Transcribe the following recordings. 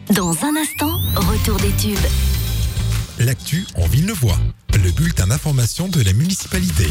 Dans un instant, retour des tubes. L'actu en Villeneuvois, le bulletin d'information de la municipalité.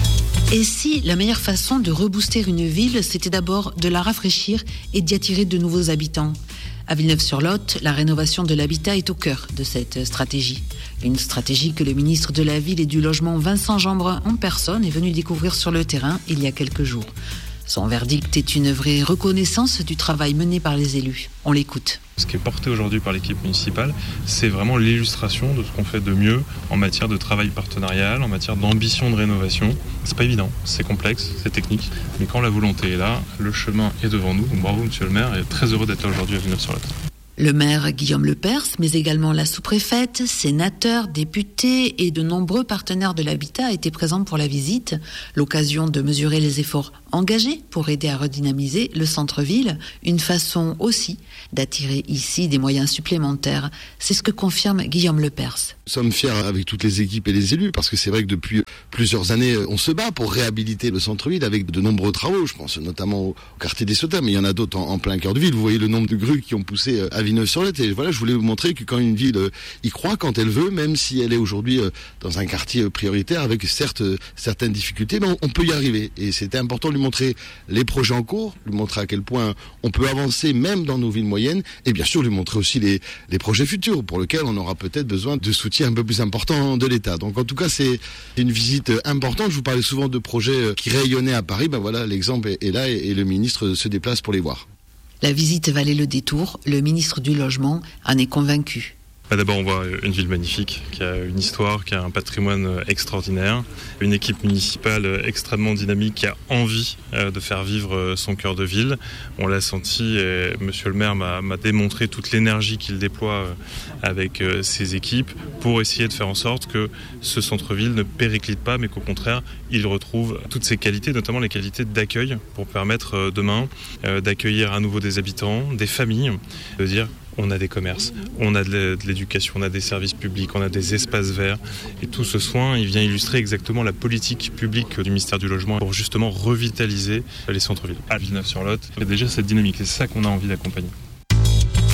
Et si la meilleure façon de rebooster une ville, c'était d'abord de la rafraîchir et d'y attirer de nouveaux habitants? À Villeneuve-sur-Lot, la rénovation de l'habitat est au cœur de cette stratégie. Une stratégie que le ministre de la Ville et du Logement, Vincent Jeanbrun, en personne, est venu découvrir sur le terrain il y a quelques jours. Son verdict est une vraie reconnaissance du travail mené par les élus. On l'écoute. Ce qui est porté aujourd'hui par l'équipe municipale, c'est vraiment l'illustration de ce qu'on fait de mieux en matière de travail partenarial, en matière d'ambition de rénovation. C'est pas évident, c'est complexe, c'est technique, mais quand la volonté est là, le chemin est devant nous. Donc bravo monsieur le maire, et très heureux d'être là aujourd'hui à Villeneuve-sur-Lot. Le maire Guillaume Lepers, mais également la sous-préfète, sénateurs, députés et de nombreux partenaires de l'habitat étaient présents pour la visite. L'occasion de mesurer les efforts engagés pour aider à redynamiser le centre-ville. Une façon aussi d'attirer ici des moyens supplémentaires. C'est ce que confirme Guillaume Lepers. Nous sommes fiers avec toutes les équipes et les élus parce que c'est vrai que depuis plusieurs années, on se bat pour réhabiliter le centre-ville avec de nombreux travaux. Je pense notamment au quartier des Sauternes, mais il y en a d'autres en plein cœur de ville. Vous voyez le nombre de grues qui ont poussé à Villeneuve-sur-Lot. Et voilà, je voulais vous montrer que quand une ville y croit, quand elle veut, même si elle est aujourd'hui dans un quartier prioritaire avec certes certaines difficultés, mais on peut y arriver. Et c'était important de lui montrer les projets en cours, lui montrer à quel point on peut avancer même dans nos villes moyennes et bien sûr lui montrer aussi les projets futurs pour lesquels on aura peut-être besoin de soutien un peu plus important de l'État. Donc en tout cas, c'est une visite importante. Je vous parlais souvent de projets qui rayonnaient à Paris. Ben voilà, l'exemple est là et le ministre se déplace pour les voir. La visite valait le détour. Le ministre du Logement en est convaincu. D'abord, on voit une ville magnifique, qui a une histoire, qui a un patrimoine extraordinaire, une équipe municipale extrêmement dynamique qui a envie de faire vivre son cœur de ville. On l'a senti et monsieur le maire m'a démontré toute l'énergie qu'il déploie avec ses équipes pour essayer de faire en sorte que ce centre-ville ne périclite pas, mais qu'au contraire, il retrouve toutes ses qualités, notamment les qualités d'accueil, pour permettre demain d'accueillir à nouveau des habitants, des familles, de dire on a des commerces, on a de l'éducation, on a des services publics, on a des espaces verts. Et tout ce soin, il vient illustrer exactement la politique publique du ministère du Logement pour justement revitaliser les centres-villes. À Villeneuve-sur-Lot, il y a déjà cette dynamique, c'est ça qu'on a envie d'accompagner.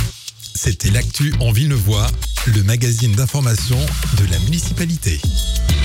C'était l'actu en Villeneuvois, le magazine d'information de la municipalité.